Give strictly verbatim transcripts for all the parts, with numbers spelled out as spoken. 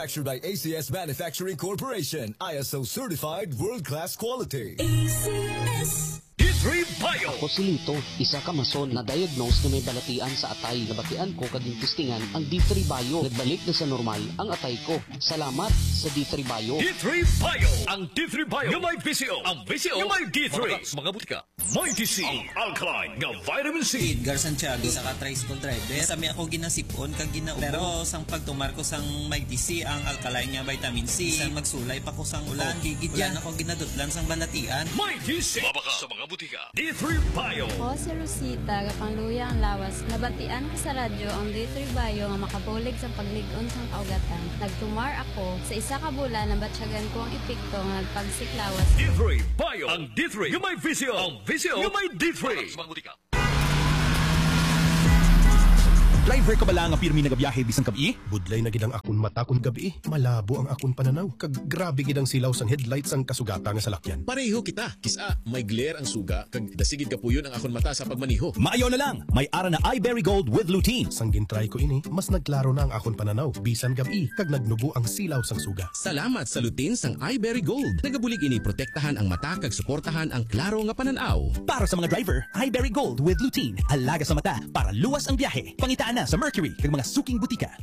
Manufactured by A C S Manufacturing Corporation, I S O certified world-class quality. A C S D three Bio. Ako si Lito, isa ka mason na diagnose na may balatian sa atay. Nabatian ko kading testingan ang D three Bio. Nagbalik na sa normal ang atay ko. Salamat sa D three Bio. D three Bio. Ang D three Bio yung may B C O. Ang B C O yung may D three. Mga, mga butika. May D C. Ang alkaline nga vitamin C. Edgar Santiago sa ka-tricycle driver. Sami ako ginasipon kag ginaubo. Pero sang pagtumar ko sang may D C ang alkaline nga vitamin C. Sang magsulay pa ko sang ulan. Gigid yan ako ginadutlan sang balatian. May D C. Mabaka sa mga butika. D three Bio. Ako si Rosita, kapangluya ang lawas. Nabatian ko sa radyo ang D three Bio nga makabulig sa pagligon sang kaugatan. Nagtumar ako sa isa ka bulan na batsyagan ko ang epekto nga nagpagsiklawas. D three Bio. Ang D three yung may V C O. Ang V C O yung may D three. Sa mga butika. Driver ka bala nga pirmi nagabiyahe bisang gabi? Budlay na gid ang akon mata kun gabi. Malabo ang akon pananaw. Kag grabe gid ang silaw sang headlights ang kasugata nga salakyan. Pareho kita. Kisa may glare ang suga kag dasigid kapuyon ang akon mata sa pagmaniho. Maayo na lang. May ara na iBerry Gold with lutein. Sang gintry ko ini, mas nagklaro na ang akon pananaw bisan gabi kag nagnubo ang silaw sang suga. Salamat sa lutein sang iBerry Gold. Nagabulig ini protektahan ang mata kag suportahan ang klaro nga pananaw. Para sa mga driver, iBerry Gold with lutein. Alaga sa mata para luwas ang biyahe. Pangitaan na sa Mercury kag mga suking butika.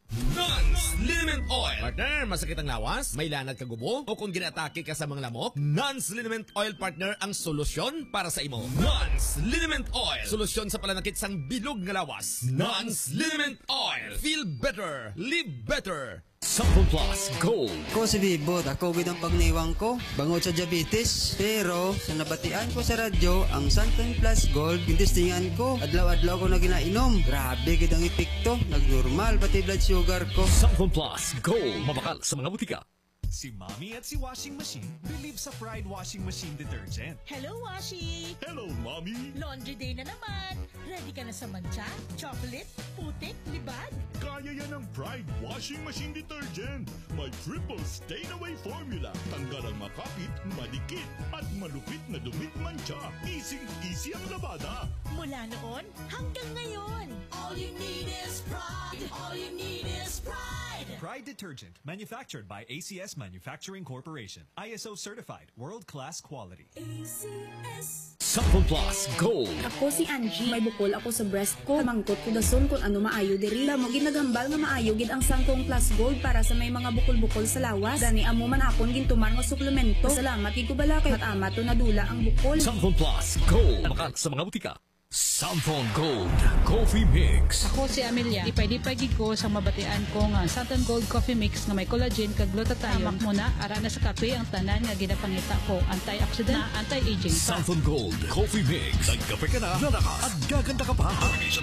Nance Liniment Oil. Partner, masakit ang lawas? May lanad ka gubo? O kung ginatake ka sa mga lamok? Nance Liniment Oil, partner, ang solusyon para sa imo. Nance Liniment Oil. Solusyon sa palanakit sang bilog nga lawas. Nance Liniment Oil. Feel better. Live better. Sample Plus Gold. Ko si Bibot, ako gid ang pagniwang ko bangod sa diabetes. Pero sa nabatian ko sa radyo ang Santon Plus Gold, gintestingan ko adlaw-adlaw ko na ginainom. Grabe gid ang epekto, nagnormal pati blood sugar ko. Sample Plus Gold. Mabakal sa mga butika. Si Mommy at si Washing Machine believe sa Pride Washing Machine Detergent. Hello, Washi! Hello, Mommy! Laundry day na naman! Ready ka na sa mancha, chocolate, putik, libad? Kaya yan ang Pride Washing Machine Detergent. May triple stain-away formula. Tanggal ang makapit, madikit, at malupit na dumit mancha. Easy-easy ang labada. Mula noon hanggang ngayon. All you need is pride. All you need is pride. Pride Detergent, manufactured by A C S Manufacturing Corporation. I S O certified, world-class quality. A C S. Sample Plus Gold. Ako si Angie. May bukol ako sa breast ko. Mangkot ko dason kung ano maayo diri. Lamo gid nagambal nga maayo gid ang Santong Plus Gold para sa may mga bukol-bukol sa lawas. Dani amo man akon gintumar nga suplemento. Salamat gid ko bala kay ama to nadula ang bukol. Sample Plus Gold. Mabakal sa mga butika. Santon Gold Coffee Mix. Ako si Amelia. Ipay-dipay gid ko sa mabatian ko nga Santon Gold Coffee Mix nga may collagen kag glutathione. Hamak mo na ara na sa kape ang tanan nga ginapangita ko. Antioxidant na anti-aging pa. Santon Gold Coffee Mix. Nagkape ka na, lalakas at gaganda ka pa.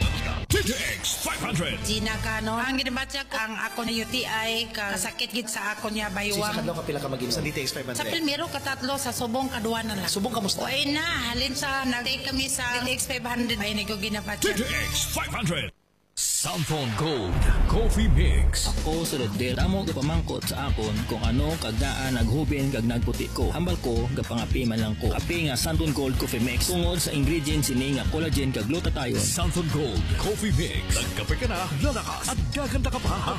T T X five hundred. Gina Cano. Ang ginabatya ko ang ako na U T I kasakit gid sa ako niya baywang. Sa kadlaw ka pila ka maging sa D T X five hundred? Sa primero katatlo sa subong kadua na lang. Subong kamusta? Oy na halin sa nag-take kami sa D T X five hundred. Ay nigo ginabatya. T T X five hundred. Santon Gold Coffee Mix. Ako sa Redder, damo gapamangkot sa akon kung ano kagdaan naghubin kag nagputi ko. Hambal ko gapangapi man lang ko. Kape nga Santon Gold Coffee Mix. Tungod sa ingredients ini nga collagen kag glutathione. Santon Gold Coffee Mix. Nagkape ka na, lalakas at gaganda ka pa.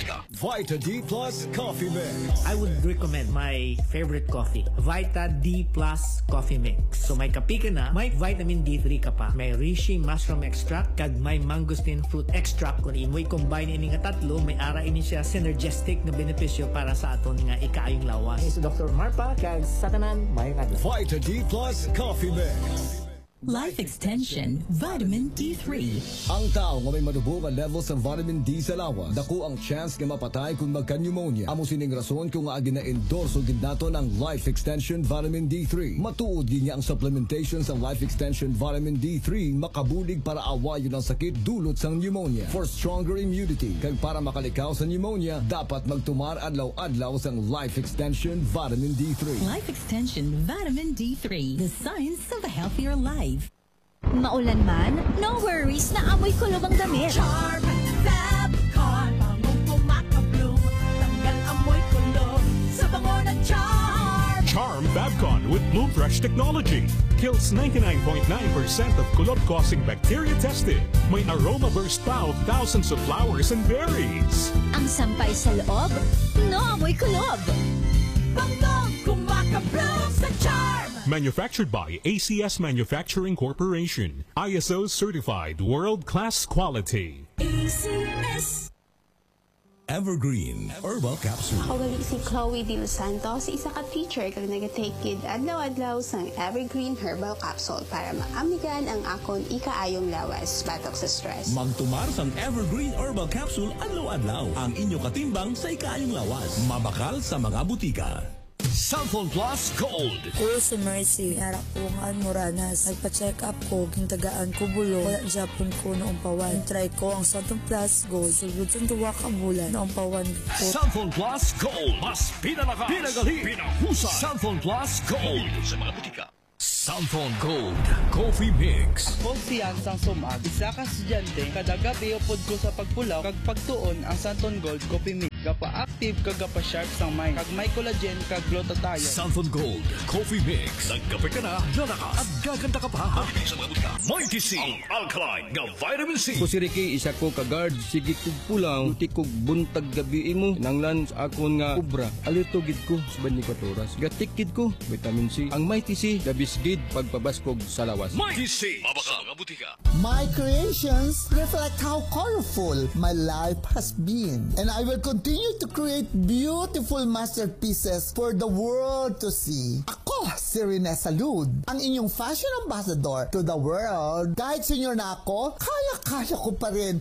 Vita D Plus Coffee Mix. I would recommend my favorite coffee, Vita D Plus Coffee Mix. So may kape ka na, may vitamin D three ka pa, may reishi mushroom extract kag may mangosteen fruit extract. Kung imoy combine ini nga tatlo, may ara ini siya synergistic na benepisyo para sa aton nga ikaayong lawas. This is Doctor Marpa kag sa tanan may kadlaw. Vita D Plus Coffee Mix. Life Extension Vitamin D three. Ang tao nga may madubo nga level sa vitamin D sa lawas, dako ang chance nga mapatay kung magka-pneumonia. Amo sining rason kung nga gina-endorso gid naton ang Life Extension Vitamin D three. Matuod gid nga ang supplementation sa Life Extension Vitamin D three makabulig para awayon ang sakit dulot sang pneumonia. For stronger immunity kag para makalikaw sa pneumonia, dapat magtumar adlaw-adlaw sang Life Extension Vitamin D three. Life Extension Vitamin D three. The science of a healthier life. Maulan man, no worries na amoy kulob ang damit. Charm Fabcon, bangong pumakablo, tanggal amoy kulob sa bango ng Charm. Charm Fabcon with with Bloom Fresh technology. Kills ninety-nine point nine percent of kulob-causing bacteria tested. May aroma burst pa of thousands of flowers and berries. Ang sampay sa loob, no amoy kulob. Bangong kumakabloom sa charm. Manufactured by A C S Manufacturing Corporation. I S O certified world-class quality. A C S. Evergreen Herbal Capsule. Ako gali si Chloe De Los Santos, isa ka teacher kag nag-take kid adlaw-adlaw sang Evergreen Herbal Capsule para maamigan ang akon ikaayong lawas batok sa stress. Magtumar sang Evergreen Herbal Capsule adlaw-adlaw. Ang inyo katimbang sa ikaayong lawas. Mabakal sa mga butika. Cellphone Plus Gold. Ko si Mercy, harap kong almoranas. Nagpa-check up ko, gintagaan ko bulo. Wala Japon ko noong pawan. Try ko ang Cellphone Plus Gold. Sulbud sa tuwa ka bulan noong pawan ko. Cellphone Plus Gold. Mas pinalakas, pinagali, pinahusa. Cellphone Plus Gold. Sa mga butika. Cellphone Gold Coffee Mix. Kumpiyansang sumag. Isa ka estudyante, kada gabi upod ko sa pagpulaw, kag pagtuon ang Santon Gold Coffee Mix. Gapa-active kag gapa-sharp sang mind. Kag may collagen kag glutathione. Santon Gold Coffee Mix. Nagkape ka na, lalakas at gaganda ka pa. Sa mga butika. Mighty C. Ang alkaline nga vitamin C. Ko si Ricky, isa ko ka-guard. Sige kog pulang, uti kog buntag gabi mo. Nanglan sa akon nga ubra. Alito gid ko sa twenty-four oras. Gatikid ko, vitamin C. Ang Mighty C, dabisgid pagpabaskog sa lawas. Mighty C. Mabaka mga butika. My creations reflect how colorful my life has been. And I will continue to create beautiful masterpieces for the world to see. Ako, si Rene Salud, ang inyong fashion ambassador to the world. Kahit senior na ako, kaya-kaya ko pa rin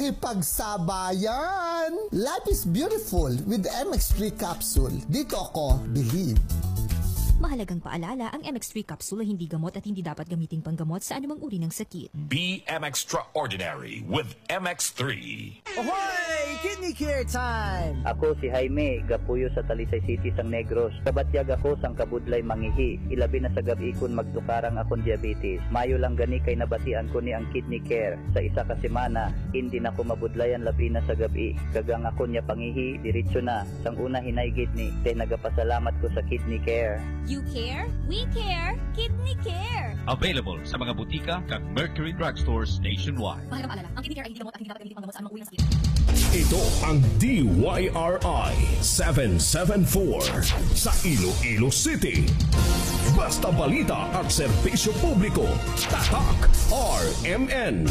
makipagsabayan. Life is beautiful with the M X three capsule. Dito ako, believe. Mahalagang paalala, ang M X three capsule ay hindi gamot at hindi dapat gamiting panggamot sa anumang uri ng sakit. Be M Extraordinary with M X three. Ahoy! Kidney Care Time! Ako si Jaime, gapuyo sa Talisay City sang Negros. Kabatyag ako sang kabudlay mangihi. Ilabi na sa gabi kun magtukarang akong diabetes. Mayo lang gani kay nabatian ko ni ang Kidney Care. Sa isa ka semana, hindi na ko mabudlayan labi na sa gabi. Kagang ako niya pangihi, diretso na. Sang una hinaygit ni, kay nagapasalamat ko sa Kidney Care. You care? We care! Kidney Care! Available sa mga butika kag Mercury Drugstores nationwide. Mahalagang paalala, ang Kidney Care ay hindi gamot at hindi dapat gamiting panggamot sa anumang uri ng sakit. Ito ang D Y R I seven seven four sa Iloilo City. Basta balita at serbisyo publiko. Tatak R M N.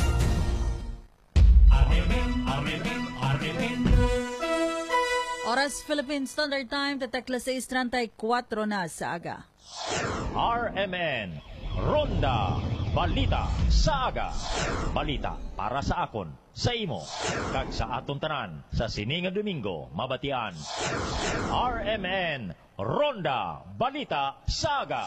R M N, R M N, R M N. Oras Philippine Standard Time, tatakla seis thirty-four na sa aga. R M N, Ronda, Balita sa aga. Balita para sa akon, sa imo, kag sa aton tanan, sa sininga Domingo, mabatian. R M N, Ronda, Balita sa aga.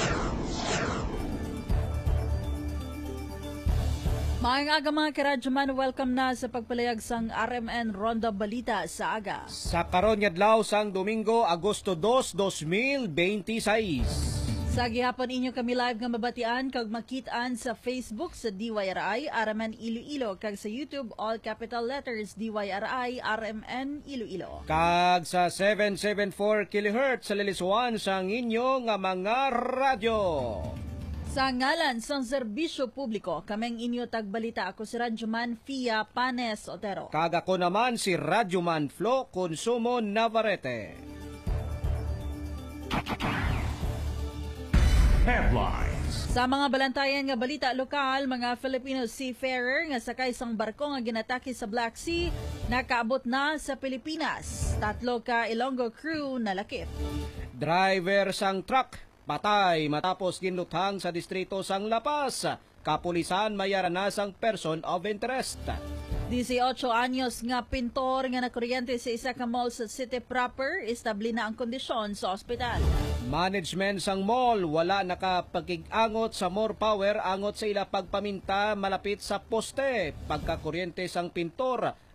Maayong aga mga karadyoman, welcome na sa pagpalayag sang R M N Ronda Balita sa aga. Sa karon adlaw sang Domingo, Agosto dos, dos mil veintiséis. Sa gihapon inyo kami live nga mabatian kag makitaan sa Facebook sa D Y R I R M N Iloilo kag sa YouTube all capital letters D Y R I R M N Iloilo. Kag sa seven seventy-four kilohertz sa lilisuan sang inyo nga mga radyo. Sa ngalan sang serbisyo publiko, kaming inyo tagbalita, ako si Radyoman Fia Panes Otero. Kag ako naman si Radyoman Flo Consumo Navarrete. Headlines. Sa mga balantayan nga balita lokal, mga Filipino seafarer nga sakay sang barko nga ginatake sa Black Sea, nakaabot na sa Pilipinas. Tatlo ka Ilonggo crew nalakip. Driver sang truck patay matapos ginluthang sa distrito sang La Paz. Kapulisan mayaranas ang person of interest. eighteen anyos nga pintor nga nakuryente sa isa ka mall sa city proper, establi na ang kondisyon sa ospital. Management sang mall wala nakapagig-angot sa more power angot sa ila pagpaminta malapit sa poste. Pagkakuryente sang pintor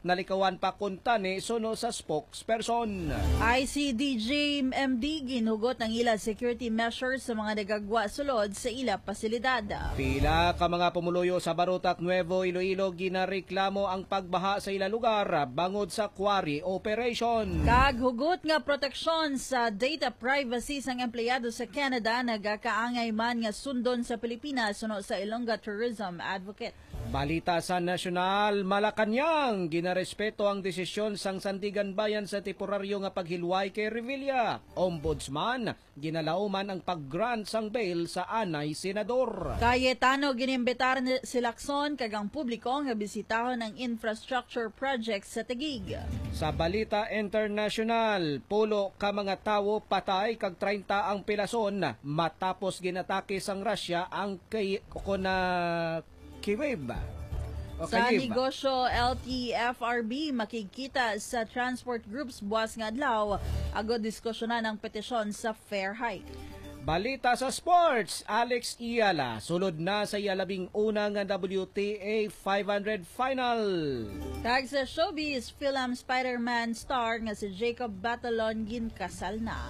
nalikawan pa kuntani suno sa spokesperson. I C D J M D ginugot ng ila security measures sa mga nagagwa sulod sa ila pasilidad. Pila ka mga pumuluyo sa Barutak, Nuevo Iloilo ginareklamo ang pagbaha sa ila lugar bangod sa quarry operation. Kaghugot nga proteksyon sa data privacy sang empleyado sa Canada nagakaangay man nga sundon sa Pilipinas suno sa Ilongga Tourism Advocate. Balita sa Nasyonal, Malacanang, ginarespeto ang desisyon sang Sandigan Bayan sa temporaryo nga paghilway kay Revilla. Ombudsman, ginalauman ang pag-grant sang bail sa anay senador. Cayetano, ginimbitar si Lacson kagang publiko nga bisitahon ang infrastructure projects sa Taguig. Sa Balita International, pulo ka mga tawo patay kag treinta ang pilason matapos ginatake sang Russia ang kay na Kyiv. Sa negosyo, L T F R B makikita sa transport groups buwas nga adlaw agod diskusyonan ang petisyon sa fair hike. Balita sa sports, Alex Iala sulod na sa iyalabing una nga W T A five hundred final. Kag sa showbiz, film Spider-Man star nga si Jacob Batalon ginkasal na.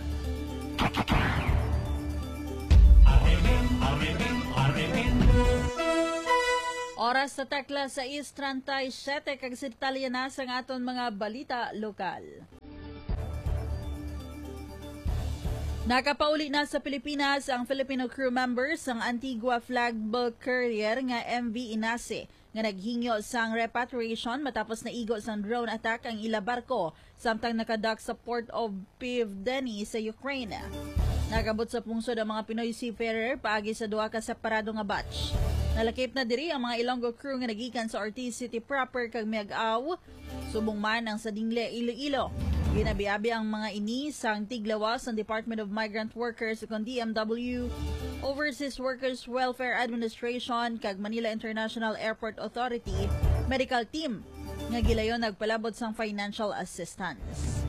Oras sa Tekla sa East thirty-seven kag sitalya na sa aton mga balita lokal. Nakapauli na sa Pilipinas ang Filipino crew members ng Antigua flag bulk carrier nga M V Inase nga naghingyo sang repatriation matapos na igo sang drone attack ang ila barko samtang nakadock sa port of Pivdeny sa Ukraine. Nagabot sa pungsod ang mga Pinoy seafarer paagi sa duha ka separado nga batch. Nalakip na diri ang mga Ilonggo crew nga nagikan sa Ortiz City proper kag Miag-aw, subong man ang sa Dingle, Iloilo. Ginabiabi ang mga ini sang tiglawas ng Department of Migrant Workers ug D M W, Overseas Workers Welfare Administration kag Manila International Airport Authority medical team nga gilayon nagpalabot sang financial assistance.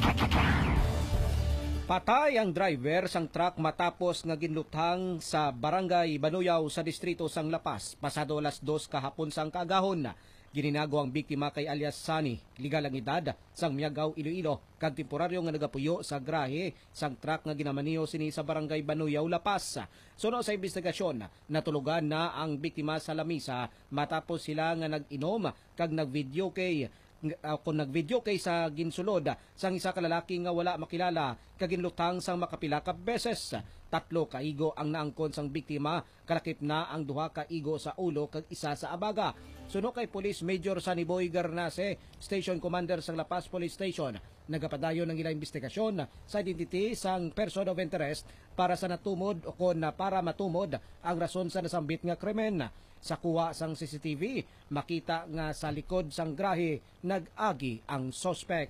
Patay ang driver sang truck matapos nga ginluthang sa Barangay Banuyaw sa distrito sang Lapas. Pasado alas dos kahapon sang kaagahon na gininago ang biktima kay alias Sunny, legal ang edad, sang Miagaw, Iloilo, kag temporaryo nga nagapuyo sa grahe sang truck nga ginamaniho sini sa Barangay Banuyaw, Lapas. Suno sa investigasyon, natulugan na ang biktima sa lamisa matapos sila nga nag-inom kag nag-video kay Uh, kung nag-video kay sa ginsulod sang isa ka lalaki nga wala makilala kaginlutang sang makapila ka beses. Tatlo ka igo ang naangkon sang biktima, kalakip na ang duha ka igo sa ulo kag isa sa abaga. Suno kay Police Major Saniboy Garnase, Station Commander sang Lapas Police Station, nagapadayon ng ilang investigasyon sa identity sang person of interest para sa natumod o kon na para matumod ang rason sa nasambit nga krimen. Sa kuha sang C C T V, makita nga sa likod sang grahe nag-agi ang sospek.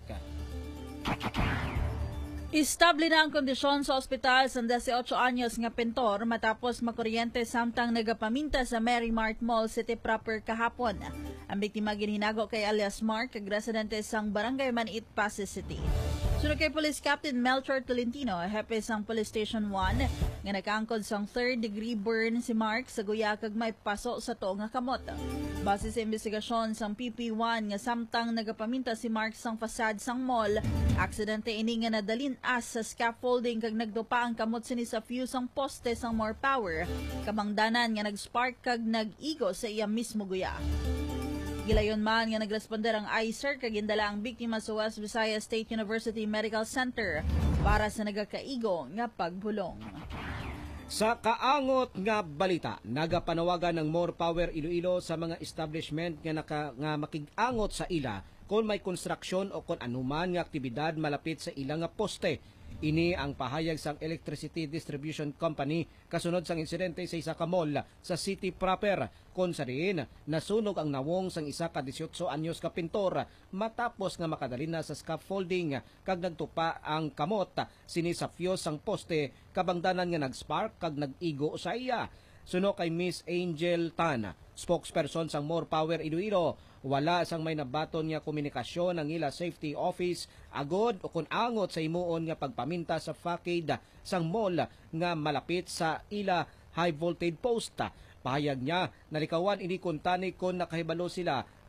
Istable na ang kondisyon sa ospital sa eighteen anyos nga pintor matapos makuryente samtang nagapaminta sa Mary Mart Mall City proper kahapon. Ang biktima ginhinago kay alias Mark, kag residente sang Barangay Maniit, Pasig City. Sunod kay Police Captain Melchor Tolentino, hepe sang Police Station one, nga nakaangkod sang third degree burn si Mark sa guya kag may paso sa tuong nga kamot. Base sa investigasyon sang P P one nga samtang nagapaminta si Mark sang fasad sang mall, aksidente ini nga nadalin as sa scaffolding kag nagdupa ang kamot sini sa fuse sang poste sang more power, kamangdanan nga nag-spark kag nag-igo sa iya mismo guya. Gilayon man nga nagresponder ang I C E R kag gindala ang biktima sa West Visayas State University Medical Center para sa nagakaigo nga pagbulong. Sa kaangot nga balita, nagapanawagan ng More Power Iloilo sa mga establishment nga, naka, nga makig-angot sa ila kung may konstruksyon o kung anuman nga aktibidad malapit sa ilang nga poste. Ini ang pahayag sang Electricity Distribution Company kasunod sang insidente sa isa ka mall sa city proper, kung sa diin nasunog ang nawong sang isa ka eighteen anyos ka pintor matapos nga makadalin na sa scaffolding kag nagtupa ang kamot sini sa fuse sang poste, kabangdanan nga nag-spark kag nag-igo sa iya. Suno kay Miss Angel Tan, spokesperson sang More Power Iloilo, wala sang may nabaton nga komunikasyon ang ila safety office agod o kun angot sa imuon nga pagpaminta sa facade sang mall nga malapit sa ila high voltage post. Pahayag niya, nalikawan ini kuntani kon nakahibalo sila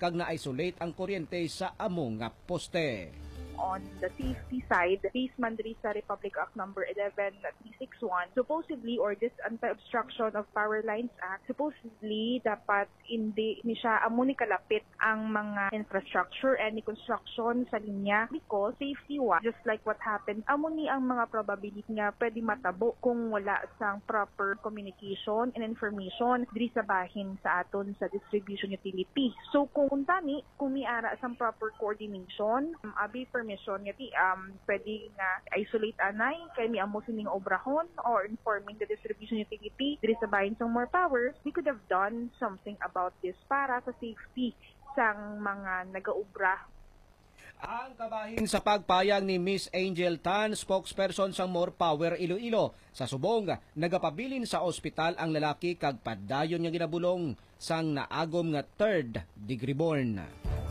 kag na-isolate ang kuryente sa among nga poste. On the safety side, based man diri sa Republic Act number eleven three sixty-one, supposedly, or this Anti-Obstruction of Power Lines Act, supposedly dapat hindi ni siya amo ni kalapit ang mga infrastructure and construction sa linya because safety wa, just like what happened, amo ni ang mga probability nga pwede matabo kung wala sang proper communication and information diri sa bahin sa aton sa distribution utility. So kung tani, kung miara sang proper coordination, um, abi permission nga ti um pwede nga isolate anay kay mi amo sining obrahon or informing the distribution utility diri sa bahin sang more power, we could have done something about this para sa safety sang mga nagaobra. Ang kabahin sa pagpayag ni Miss Angel Tan, spokesperson sang More Power Iloilo, sa subong nagapabilin sa ospital ang lalaki kag padayon nga ginabulong sang naagom nga third degree burn.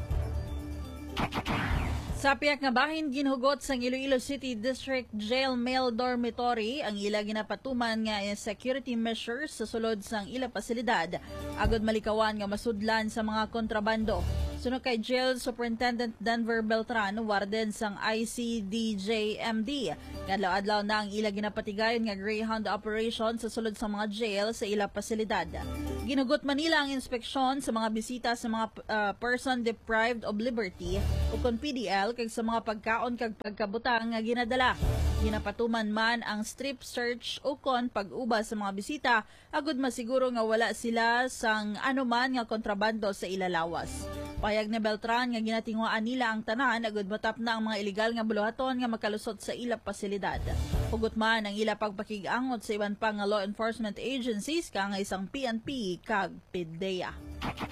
Sa piyak nga bahin ginhugot sang Iloilo City District Jail Male Dormitory ang ila ginapatuman nga security measures sa sulod sang ila pasilidad agod malikawan nga masudlan sa mga kontrabando. Sunod kay Jail Superintendent Denver Beltran, warden sang I C D J M D. Adlaw-adlaw na ang ila ginapatigayon nga Greyhound operation sa sulod sa mga jail sa ila pasilidad. Ginugot Manila ang inspeksyon sa mga bisita sa mga uh, person deprived of liberty o kon P D L kag sa mga pagkaon kag pagkabutang nga ginadala. Ginapatuman man ang strip search o kon pag-uba sa mga bisita agud masiguro nga wala sila sang anuman nga kontrabando sa ila lawas. Payag ni Beltran nga ginatingwaan nila ang tanan agud matap na ang mga ilegal nga buluhaton nga makalusot sa ila pasilidad. Hugot man ang ila pagpakig-angot sa iban pa nga law enforcement agencies kang isang P N P kag P D E A.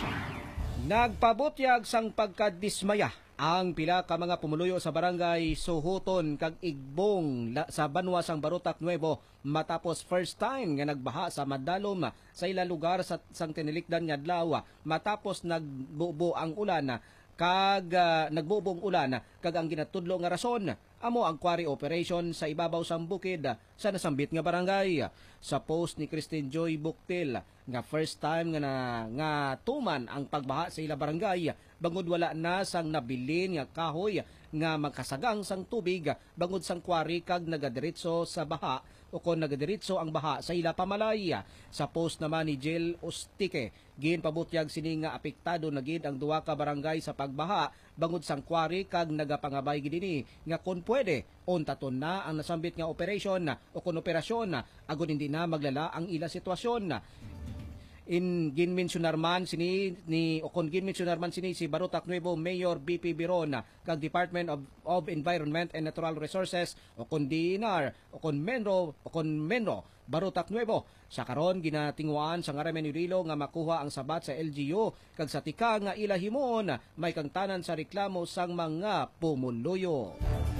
Nagpabutyag sang pagkadismaya ang pila ka mga pumuluyo sa barangay Suhuton kag Igbong sa Banwa sang Barutak Nuevo matapos first time nga nagbaha sa madalom sa ila lugar sa sang tinilikdan nga adlaw matapos nagbubo ang ulan kag uh, nagbubong ulan kag ang ginatudlo nga rason amo ang quarry operation sa ibabaw sang bukid sa nasambit nga barangay. Sa post ni Christine Joy Buktil nga first time nga na, nga tuman ang pagbaha sa ila barangay bangod wala na sang nabilin nga kahoy nga magkasagang sang tubig bangod sang quarry kag nagadiretso sa baha o kon nagadiretso ang baha sa ila pamalay. Sa post naman ni Jill Ustike, ginpabutyag sini nga apektado na gid ang duha ka barangay sa pagbaha bangod sang quarry kag nagapangabay gid ini nga kun pwede untaton na ang nasambit nga operation o kon operasyon agud hindi na maglala ang ila sitwasyon. In ginmensionar man sini ni o kon ginmensionar man sini si Barutak Nuevo Mayor B P Biron kag Department of, of Environment and Natural Resources o kon D N R o kon Menro o kon Menro Barutak Nuevo sa karon ginatingwaan sa Ngaramen Iloilo nga makuha ang sabat sa L G U kag sa tika nga ila himon may kangtanan sa reklamo sang mga pumuluyo.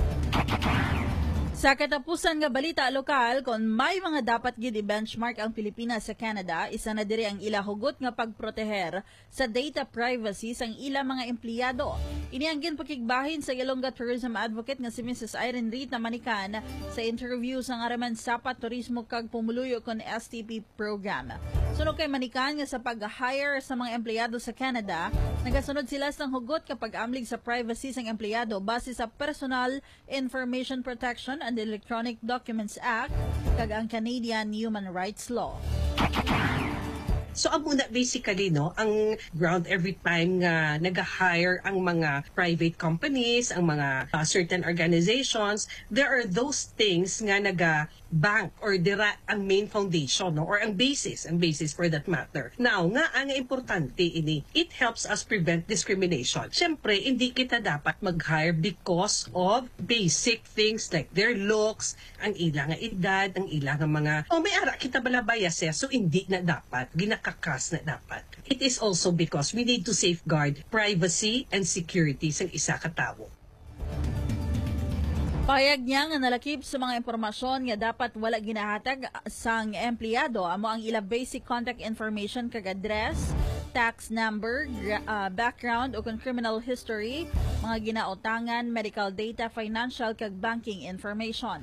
Sa katapusan nga balita lokal, kung may mga dapat gid i-benchmark ang Pilipinas sa Canada, isa na diri ang ila hugot nga pagproteher sa data privacy sang ila mga empleyado. Ini ang ginpakigbahin sa Ilongga Tourism Advocate nga si Missus Irene Rita Manican sa interview sa Ngaraman Sapa Turismo kag Pumuluyo kon S T P program. Sunod kay Manican nga sa pag-hire sa mga empleyado sa Canada, nagasunod sila sang hugot kapag amlig sa privacy sang empleyado base sa Personal Information Protection and Electronic Documents Act kag ang Canadian Human Rights Law. So amo na basically no ang ground every time nga nag-hire ang mga private companies, ang mga uh, certain organizations, there are those things nga naga bank or dira ang main foundation no or ang basis, ang basis for that matter. Now, nga ang importante ini, it helps us prevent discrimination. Syempre, hindi kita dapat mag-hire because of basic things like their looks, ang ilang edad, ang ilang mga o may ara kita bala biases, so hindi na dapat ginakakas na dapat. It is also because we need to safeguard privacy and security sa isa ka tawo. Payag niya nga nalakip sa mga impormasyon nga dapat wala ginahatag sang empleyado amo ang ila basic contact information kag address, tax number, uh, background o criminal history, mga ginautangan, medical data, financial kag banking information.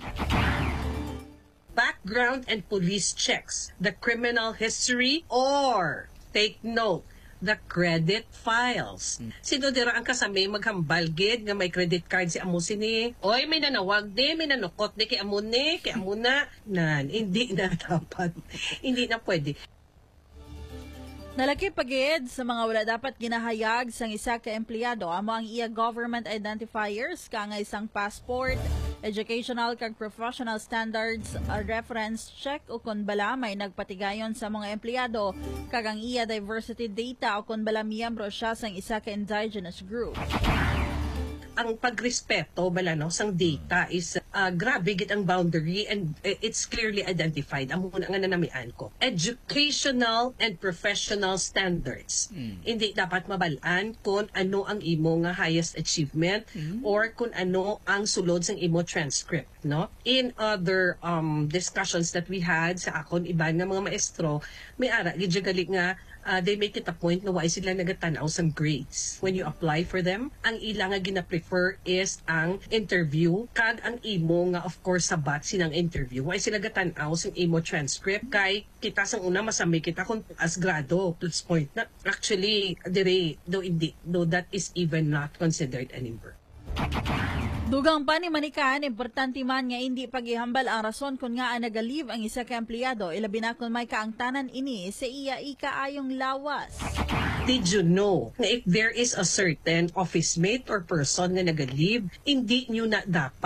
Background and police checks, the criminal history or take note, the credit files. Sino dira ang kasami maghambal gid nga may credit card si amo sini. Oy, may nanawag di, may nanukot di kay amo ni, kay amo na. Nan, hindi na dapat. Hindi na pwede. Nalaki pagid sa mga wala dapat ginahayag sang isa ka empleyado amo ang iya government identifiers ka nga isang passport, educational kag professional standards, a reference check o kun bala may nagpatigayon sa mga empleyado kag ang iya diversity data o kun bala miyembro siya sang isa ka indigenous group. Ang pagrespeto bala no sang data is uh, grabe gid ang boundary and uh, it's clearly identified. Amo na nga nanamian ko. Educational and professional standards. Mm. Hindi dapat mabalaan kung ano ang imo nga highest achievement mm. or kung ano ang sulod sang imo transcript, no? In other um discussions that we had sa akon iban nga mga maestro, may ara gid gali nga Uh, they make it a point na why sila nagatanaw sa grades. When you apply for them, ang ilang nga gina-prefer is ang interview. Kag ang imo nga, of course, sabat sinang interview. Why sila gatanaw sa imo transcript? Kay kita sang una masami kita kung as grado, plus point na. Actually, dire, though, hindi, though that is even not considered anymore. Dugang pa ni Manikan, importante man nga hindi paghihambal ang rason kung nga nag-leave ang isa ka empleyado, ilabi na kung may kaangtanan ini sa iya ikaayong lawas. Did you know na if there is a certain office mate or person na nag-leave, hindi nyo na dapat